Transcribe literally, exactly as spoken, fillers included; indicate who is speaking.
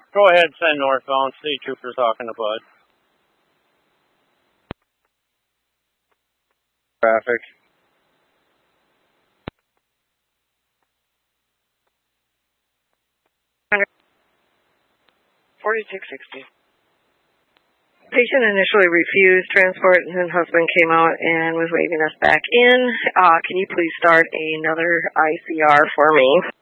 Speaker 1: Go ahead, send northbound. State trooper talking to Bud. Traffic.
Speaker 2: forty-six sixty. Patient initially refused transport, and then husband came out and was waving us back in. Uh, can you please start another I C R for me?